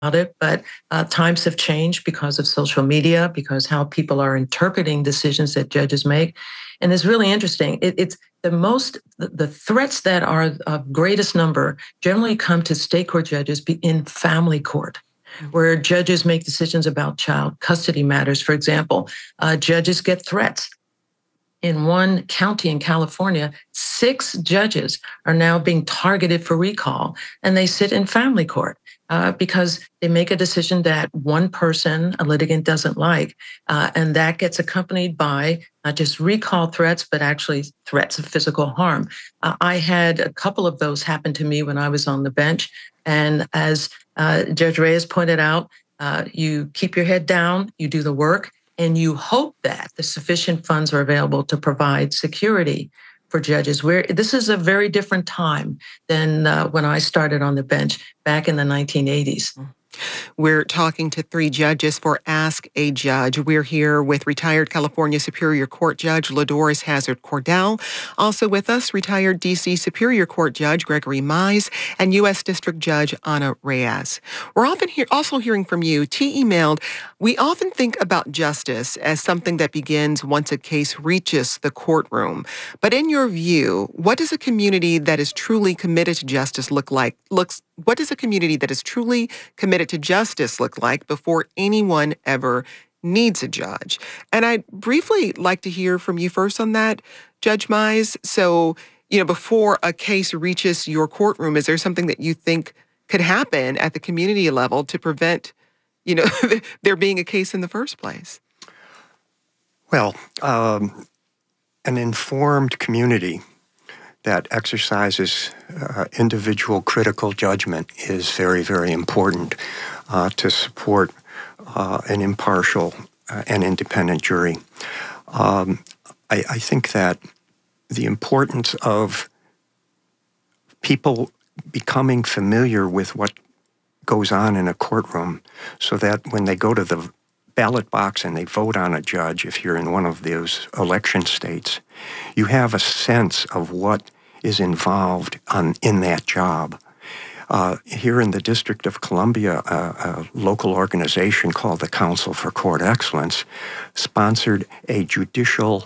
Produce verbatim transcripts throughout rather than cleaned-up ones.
it, but uh, times have changed because of social media, because how people are interpreting decisions that judges make. And it's really interesting. It, it's the most, the, the threats that are of greatest number generally come to state court judges in family court, where judges make decisions about child custody matters. For example, uh, judges get threats. In one county in California, six judges are now being targeted for recall, and they sit in family court uh, because they make a decision that one person, a litigant, doesn't like, uh, and that gets accompanied by not just recall threats, but actually threats of physical harm. Uh, I had a couple of those happen to me when I was on the bench, and as uh, Judge Reyes pointed out, uh, you keep your head down, you do the work, and you hope that the sufficient funds are available to provide security for judges. Where this is a very different time than uh, when I started on the bench back in the nineteen eighties. We're talking to three judges for Ask a Judge. We're here with retired California Superior Court Judge LaDoris Hazard Cordell. Also with us, retired D C Superior Court Judge Gregory Mize and U S District Judge Ana Reyes. We're often hear, also hearing from you. T emailed, we often think about justice as something that begins once a case reaches the courtroom. But in your view, what does a community that is truly committed to justice look like? Looks What does a community that is truly committed to justice look like before anyone ever needs a judge? And I'd briefly like to hear from you first on that, Judge Mize. So, you know, before a case reaches your courtroom, is there something that you think could happen at the community level to prevent, you know, there being a case in the first place? Well, um, an informed community that exercises uh, individual critical judgment is very, very important uh, to support uh, an impartial uh, and independent jury. Um, I, I think that the importance of people becoming familiar with what goes on in a courtroom so that when they go to the ballot box and they vote on a judge, if you're in one of those election states, you have a sense of what is involved on, in that job. Uh, here in the District of Columbia, a, a local organization called the Council for Court Excellence sponsored a judicial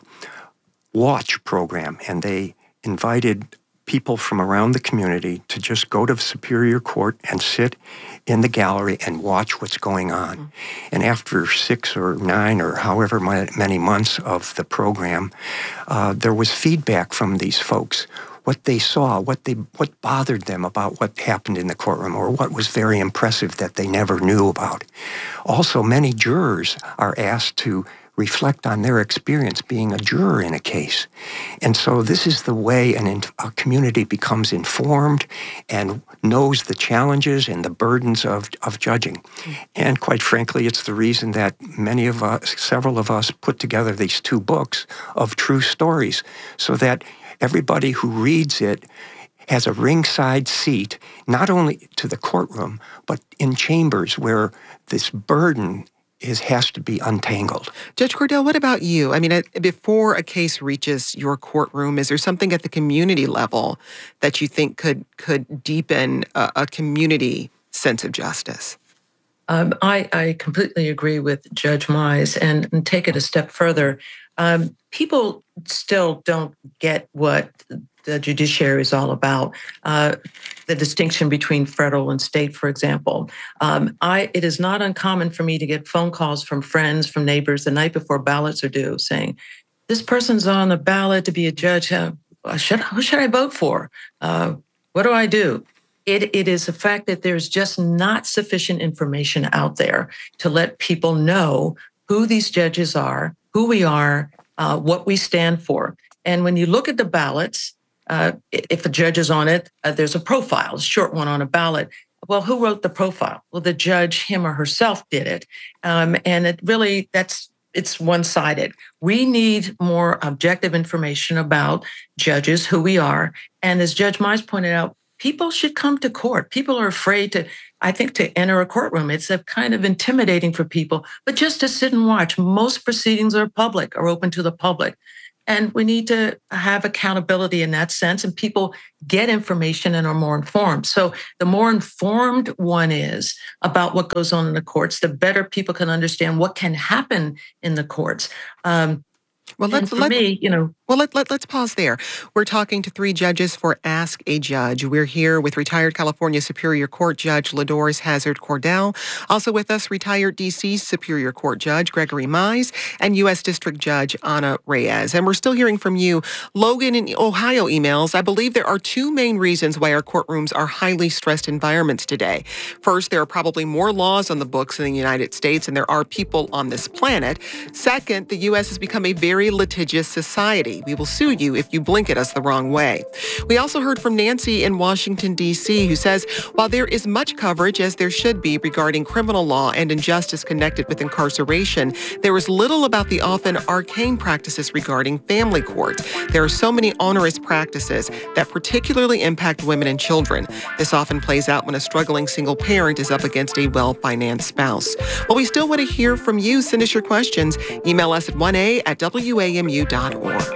watch program, and they invited people from around the community to just go to the Superior Court and sit in the gallery and watch what's going on. Mm-hmm. And after six or nine or however many months of the program, uh, there was feedback from these folks, what they saw, what they what bothered them about what happened in the courtroom, or what was very impressive that they never knew about. Also, many jurors are asked to reflect on their experience being a juror in a case. And so this is the way an, a community becomes informed and knows the challenges and the burdens of, of judging. And quite frankly, it's the reason that many of us, several of us, put together these two books of true stories so that everybody who reads it has a ringside seat, not only to the courtroom, but in chambers where this burden is has to be untangled. Judge Cordell, what about you? I mean, before a case reaches your courtroom, is there something at the community level that you think could could deepen a, a community sense of justice? Um, I, I completely agree with Judge Mize, and, and take it a step further. Um, people still don't get what the judiciary is all about. Uh, the distinction between federal and state, for example. Um, I, it is not uncommon for me to get phone calls from friends, from neighbors the night before ballots are due saying, this person's on the ballot to be a judge. Uh, should, who should I vote for? Uh, what do I do? It, it is the fact that there's just not sufficient information out there to let people know who these judges are, who we are, uh, what we stand for. And when you look at the ballots, uh, if a judge is on it, uh, there's a profile, a short one on a ballot. Well, who wrote the profile? Well, the judge, him or herself, did it. Um, and it really, that's it's one-sided. We need more objective information about judges, who we are. And as Judge Mize pointed out, people should come to court. People are afraid to, I think, to enter a courtroom. It's a kind of intimidating for people, but just to sit and watch. Most proceedings are public, are open to the public. And we need to have accountability in that sense, and people get information and are more informed. So the more informed one is about what goes on in the courts, the better people can understand what can happen in the courts. Um, Well, and let's for let, me, you know, well let, let, let's pause there. We're talking to three judges for Ask a Judge. We're here with retired California Superior Court Judge LaDoris Hazard Cordell. Also with us, retired D C Superior Court Judge Gregory Mize and U S District Judge Ana Reyes. And we're still hearing from you. Logan in Ohio emails, I believe there are two main reasons why our courtrooms are highly stressed environments today. First, there are probably more laws on the books in the United States than there are people on this planet. Second, the U S has become a very litigious society. We will sue you if you blink at us the wrong way. We also heard from Nancy in Washington, D C, who says, while there is much coverage, as there should be, regarding criminal law and injustice connected with incarceration, there is little about the often arcane practices regarding family court. There are so many onerous practices that particularly impact women and children. This often plays out when a struggling single parent is up against a well-financed spouse. Well, we still want to hear from you. Send us your questions. Email us at one a at w a m u dot org.